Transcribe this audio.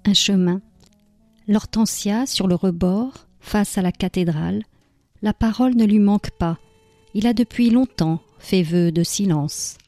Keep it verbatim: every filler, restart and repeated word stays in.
Un chemin. L'hortensia sur le rebord, face à la cathédrale. La parole ne lui manque pas. Il a depuis longtemps fait vœu de silence.